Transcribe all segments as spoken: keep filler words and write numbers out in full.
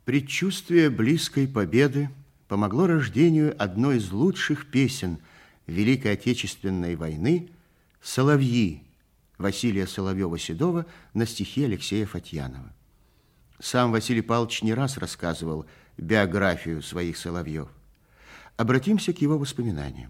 Предчувствие близкой победы помогло рождению одной из лучших песен Великой Отечественной войны «Соловьи» Василия Соловьева-Седова на стихи Алексея Фатьянова. Сам Василий Павлович не раз рассказывал биографию своих соловьев. Обратимся к его воспоминаниям.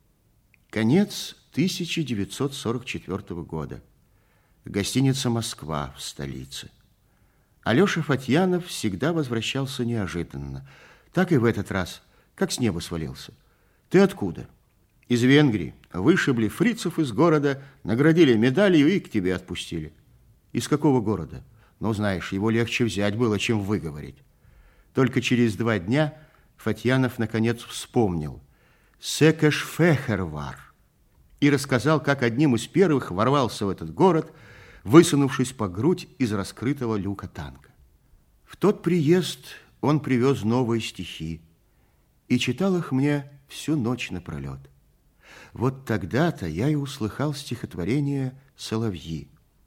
Конец тысяча девятьсот сорок четвёртого года. Гостиница «Москва» в столице. Алеша Фатьянов всегда возвращался неожиданно. Так и в этот раз, как с неба свалился. Ты откуда? Из Венгрии. Вышибли фрицев из города, наградили медалью и к тебе отпустили. Из какого города? Ну, знаешь, его легче взять было, чем выговорить. Только через два дня Фатьянов наконец вспомнил. Секеш-фехервар. И рассказал, как одним из первых ворвался в этот город, высунувшись по грудь из раскрытого люка танка. В тот приезд он привез новые стихи и читал их мне всю ночь напролет. Вот тогда-то я и услыхал стихотворение «Соловьи».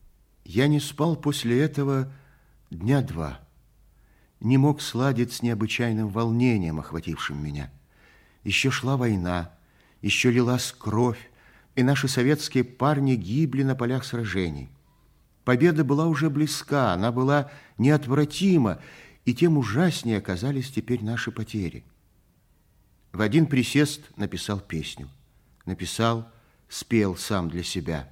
Я не спал после этого дня два, не мог сладить с необычайным волнением, охватившим меня. Еще шла война, еще лилась кровь, и наши советские парни гибли на полях сражений. Победа была уже близка, она была неотвратима, и тем ужаснее оказались теперь наши потери. В один присест написал песню. Написал, спел сам для себя.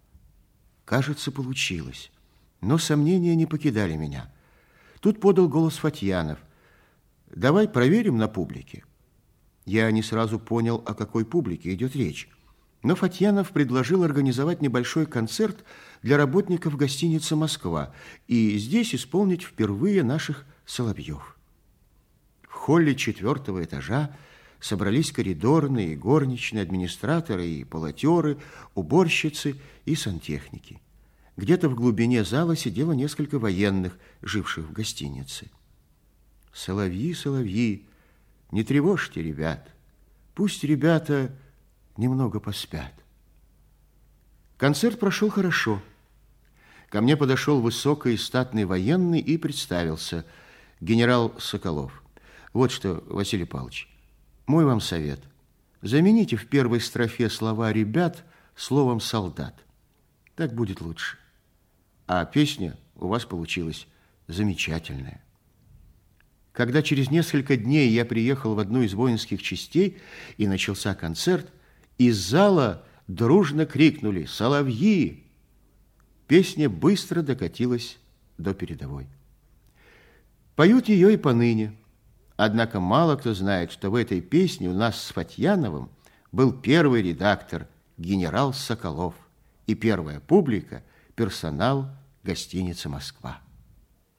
Кажется, получилось, но сомнения не покидали меня. Тут подал голос Фатьянов. «Давай проверим на публике». Я не сразу понял, о какой публике идет речь. Но Фатьянов предложил организовать небольшой концерт для работников гостиницы «Москва» и здесь исполнить впервые наших соловьев. В холле четвертого этажа собрались коридорные, горничные, администраторы и полотеры, уборщицы и сантехники. Где-то в глубине зала сидело несколько военных, живших в гостинице. «Соловьи, соловьи, не тревожьте ребят, пусть ребята немного поспят». Концерт прошел хорошо. Ко мне подошел высокий и статный военный и представился. Генерал Соколов. Вот что, Василий Павлович, мой вам совет. Замените в первой строфе слова «ребят» словом «солдат». Так будет лучше. А песня у вас получилась замечательная. Когда через несколько дней я приехал в одну из воинских частей и начался концерт, из зала дружно крикнули «Соловьи!». Песня быстро докатилась до передовой. Поют ее и поныне. Однако мало кто знает, что в этой песне у нас с Фатьяновым был первый редактор генерал Соколов и первая публика – персонал гостиницы «Москва».